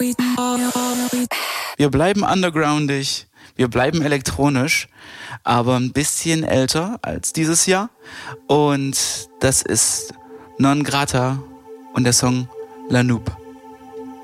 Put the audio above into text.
Wir bleiben undergroundig, wir bleiben elektronisch, aber ein bisschen älter als dieses Jahr. Und das ist Non Grata und der Song La Noob.